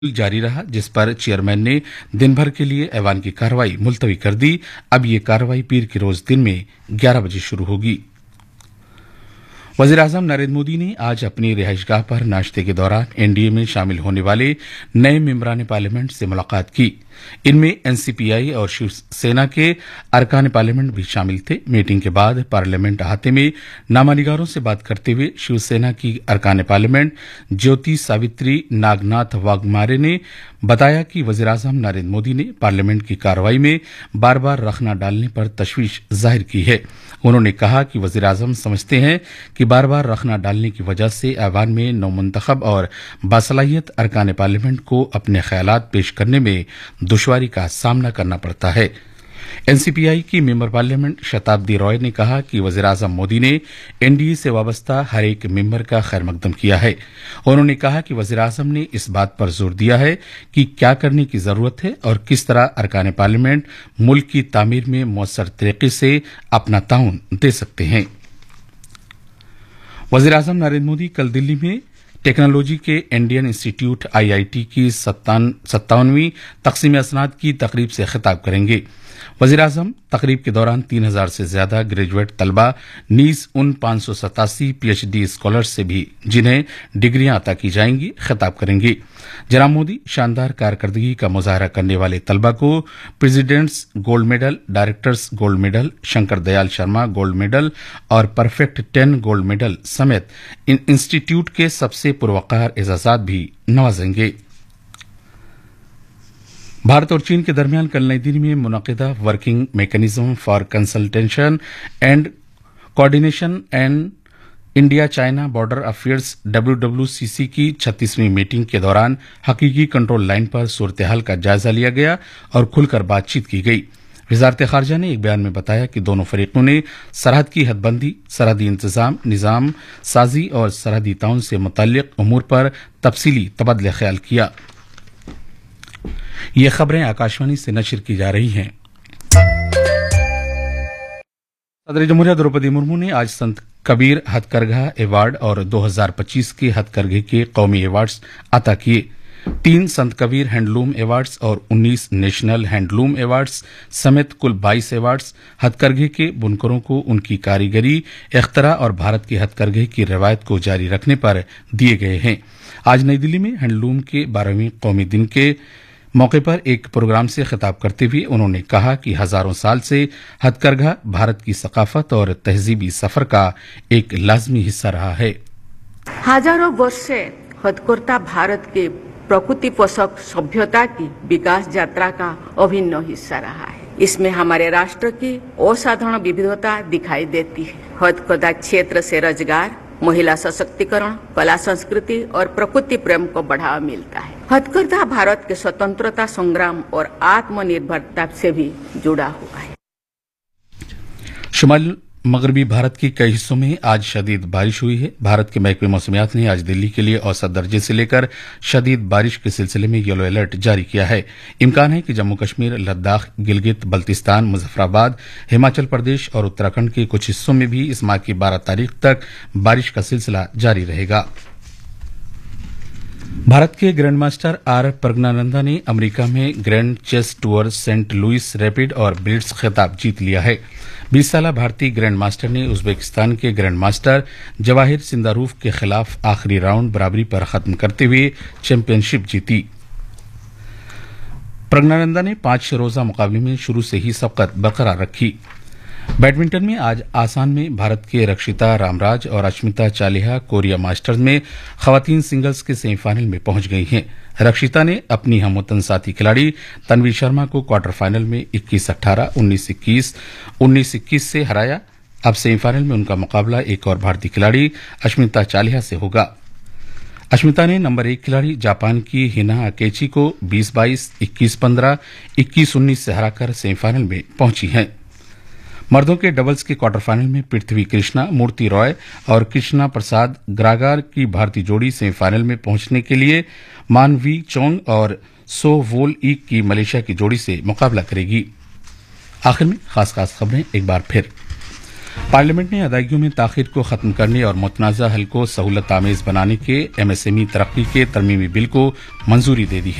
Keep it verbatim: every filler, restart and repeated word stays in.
जारी रहा, जिस पर चेयरमैन ने दिन भर के लिए ऐवान की कार्रवाई मुलतवी कर दी। अब ये कार्रवाई पीर के रोज दिन में ग्यारह बजे शुरू होगी। वजीर-ए-आजम नरेंद्र मोदी ने आज अपनी रिहाइशगाह पर नाश्ते के दौरान एनडीए में शामिल होने वाले नए मेंबरान पार्लियामेंट से मुलाकात की। इनमें एनसीपीआई और शिवसेना के अरकान पार्लियामेंट भी शामिल थे। मीटिंग के बाद पार्लियामेंट अहाते में नामानिगारों से बात करते हुए शिवसेना की अरकान पार्लियामेंट ज्योति सावित्री नागनाथ वाघमारे ने बताया कि वजीर-ए-आजम नरेंद्र मोदी ने पार्लियामेंट की कार्रवाई में बार बार रख न डालने पर तशवीश जाहिर की है। उन्होंने कहा कि वजीर-ए-आजम समझते हैं कि बार बार रख न डालने की वजह से ऐवान में नौमुंतखब और बासलाहियत अरकान पार्लियामेंट को अपने ख्यालात पेश करने में दुश्वारी का सामना करना पड़ता है। एनसीपीआई की मेंबर पार्लियामेंट शताब्दी रॉय ने कहा कि वजीर-ए-आजम मोदी ने एनडीए से वाबस्ता हर एक मेंबर का खैर मकदम किया है। उन्होंने कहा कि वजीर-ए-आजम ने इस बात पर जोर दिया है कि क्या करने की जरूरत है और किस तरह अरकान पार्लियामेंट मुल्क की तामीर में मौसर तरीके से अपना ताउन दे सकते हैं। वजीर-ए-आजम नरेंद्र मोदी कल दिल्ली में टेक्नोलॉजी के इंडियन इंस्टीट्यूट आईआईटी की सत्तावनवीं तकसीम असनाद की तकरीब से खिताब करेंगे। वजीर-ए-आजम तकरीब के दौरान तीन हजार से ज्यादा ग्रेजुएट तलबा नीज उन पांच सौ सतासी पीएचडी स्कॉलर्स से भी जिन्हें डिग्रियां अता की जाएंगी खिताब करेंगे। जनाब मोदी शानदार कारकर्दगी का मुजाहरा करने वाले तलबा को presidents gold medal, directors gold medal, Shankar Dayal Sharma gold medal और परफेक्ट टेन गोल्ड मेडल समेत इन इंस्टीट्यूट के सबसे पुरवकार एजाजात भी नवाजेंगे। भारत और चीन के दरमियान कल नई दिल्ली में मुनक़िदा working mechanism for consultation and coordination and India China border affairs डब्ल्यूडब्ल्यूसीसी की छत्तीसवीं मीटिंग के दौरान हकीकी कंट्रोल लाइन पर सूरत हाल का जायजा लिया गया और खुलकर बातचीत की गई। वज़ारत ख़ारजा ने एक बयान में बताया कि दोनों फरीकों ने सरहद की हदबंदी, सरहदी इंतजाम, निज़ाम साजी और सरहदी ताउन से मुतल्लिक उमूर पर तफसीली तबादला ख्याल किया। ये खबरें आकाशवाणी से नशर की जा रही हैं। सदर जमहूरिया द्रौपदी मुर्मू ने आज संत कबीर हथकरघा अवार्ड और दो हज़ार पच्चीस के हथकरघे के कौमी अवार्ड्स अता किए। तीन संत कबीर हैंडलूम अवार्ड्स और उन्नीस नेशनल हैंडलूम अवार्ड्स समेत कुल बाईस अवार्ड्स हथकरघे के बुनकरों को उनकी कारीगरी, इख्तरा और भारत के हथकरघे की रवायत को जारी रखने पर दिए गए हैं। आज नई दिल्ली में हैंडलूम के बारहवीं कौमी दिन के मौके पर एक प्रोग्राम से खिताब करते हुए उन्होंने कहा कि हजारों साल से हथकरघा भारत की सकाफत और तहजीबी सफर का एक लाजमी हिस्सा रहा है। हजारों वर्ष से हथकरघा भारत के प्रकृति पोषक सभ्यता की विकास यात्रा का अभिन्न हिस्सा रहा है। इसमें हमारे राष्ट्र की असाधारण विविधता दिखाई देती है। हथकरघा क्षेत्र से रोजगार, महिला सशक्तिकरण, कला संस्कृति और प्रकृति प्रेम को बढ़ावा मिलता है। हथकरघा भारत के स्वतंत्रता संग्राम और आत्मनिर्भरता से भी जुड़ा हुआ है। शुमाल मगरबी भारत के कई हिस्सों में आज शदीद बारिश हुई है। भारत के महकमे मौसमियात ने आज दिल्ली के लिए औसत दर्जे से लेकर शदीद बारिश के सिलसिले में येलो अलर्ट जारी किया है। इम्कान है कि जम्मू कश्मीर, लद्दाख, गिलगित बल्तिस्तान, मुजफ्फराबाद, हिमाचल प्रदेश और उत्तराखंड के कुछ हिस्सों में भी इस माह की बारह तारीख तक बारिश का सिलसिला जारी रहेगा। भारत के ग्रैंड मास्टर आर प्रज्ञानंदा ने अमेरिका में grand chess tour Saint Louis rapid और ब्लिट्ज खिताब जीत लिया है। बीस साल भारतीय ग्रैंड मास्टर ने उज्बेकिस्तान के ग्रैंड मास्टर जवाहिर सिंदारूफ के खिलाफ आखिरी राउंड बराबरी पर खत्म करते हुए चैंपियनशिप जीती। प्रज्ञानंदा ने पांच रोजा मुकाबले में शुरू से ही सबकत बरकरार रखी। बैडमिंटन में आज आसाम में भारत के रक्षिता रामराज और अश्मिता चालिहा कोरिया मास्टर्स में खवातीन सिंगल्स के सेमीफाइनल में पहुंच गई हैं। रक्षिता ने अपनी हमवतन साथी खिलाड़ी तन्वी शर्मा को क्वार्टर फाइनल में इक्कीस अठारह, उन्नीस इक्कीस, उन्नीस इक्कीस से हराया। अब सेमीफाइनल में उनका मुकाबला एक और भारतीय खिलाड़ी अश्मिता चालिहा से होगा। अश्मिता ने नंबर एक खिलाड़ी जापान की हिना अकेची को बीस बाईस, इक्कीस पंद्रह, इक्कीस उन्नीस से हराकर सेमीफाइनल में पहुंची हैं। मर्दों के डबल्स के क्वार्टर फाइनल में पृथ्वी कृष्णा, मूर्ति रॉय और कृष्णा प्रसाद ग्रागार की भारतीय जोड़ी सेमीफाइनल में पहुंचने के लिए मानवी चोंग और सो वोल ईक की मलेशिया की जोड़ी से मुकाबला करेगी। आखिर में खास खास खबरें एक बार फिर। पार्लियामेंट ने अदायगियों में ताखीर को खत्म करने और मुतनाज़ा हल को सहूलत आमेज बनाने के एमएसएमई तरक्की के तरमीमी बिल को मंजूरी दे दी है।